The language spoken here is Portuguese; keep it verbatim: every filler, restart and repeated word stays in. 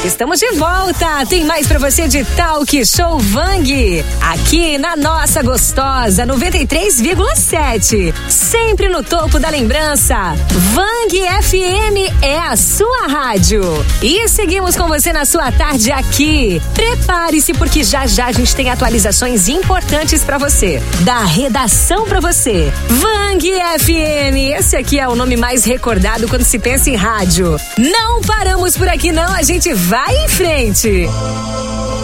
Estamos de volta, tem mais pra você de Talk Show Vang, aqui na nossa gostosa noventa e três vírgula sete, sempre no topo da lembrança. Vang F M é a sua rádio. E seguimos com você na sua tarde aqui. Prepare-se porque já já a gente tem atualizações importantes pra você, da redação pra você. Vang F M, esse aqui é o nome mais recordado quando se pensa em rádio. Não paramos por aqui não, a gente vai em frente.